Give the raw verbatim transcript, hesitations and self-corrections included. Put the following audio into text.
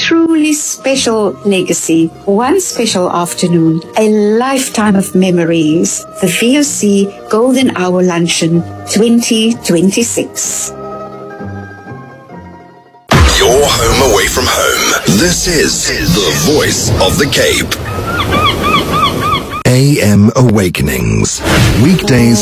truly special legacy, one special afternoon, a lifetime of memories. The V O C Golden Hour Luncheon twenty twenty-six. Your home away from home. This is the voice of the Cape. A M Awakenings. Weekdays